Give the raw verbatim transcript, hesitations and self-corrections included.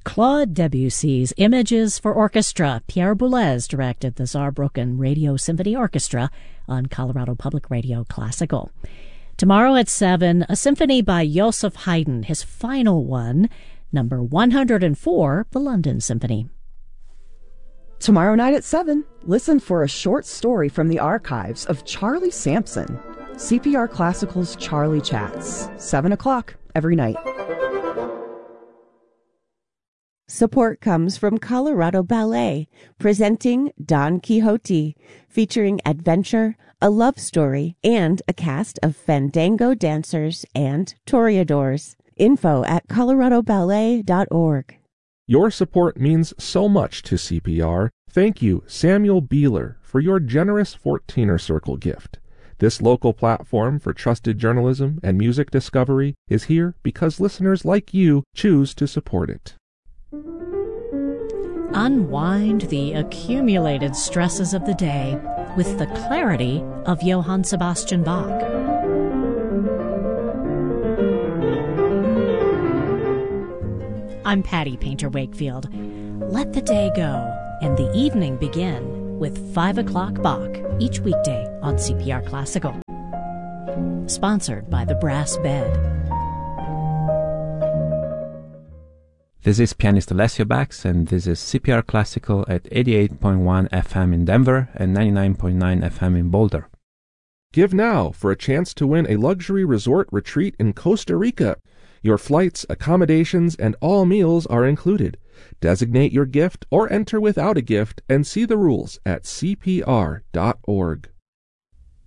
Claude Debussy's Images for Orchestra. Pierre Boulez directed the Saarbrücken Radio Symphony Orchestra on Colorado Public Radio Classical. Tomorrow at seven, a symphony by Joseph Haydn, his final one, number one hundred four, the London Symphony. Tomorrow night at seven, listen for a short story from the archives of Charlie Sampson. C P R Classical's Charlie Chats, seven o'clock every night. Support comes from Colorado Ballet, presenting Don Quixote, featuring adventure, a love story, and a cast of fandango dancers and toreadors. Info at colorado ballet dot org. Your support means so much to C P R. Thank you, Samuel Beeler, for your generous fourteener Circle gift. This local platform for trusted journalism and music discovery is here because listeners like you choose to support it. Unwind the accumulated stresses of the day with the clarity of Johann Sebastian Bach. I'm Patty Painter Wakefield. Let the day go and the evening begin with five o'clock Bach each weekday on C P R Classical. Sponsored by the Brass Bed. This is pianist Alessio Bax, and this is C P R Classical at eighty-eight point one F M in Denver and ninety-nine point nine F M in Boulder. Give now for a chance to win a luxury resort retreat in Costa Rica. Your flights, accommodations, and all meals are included. Designate your gift or enter without a gift and see the rules at C P R dot org.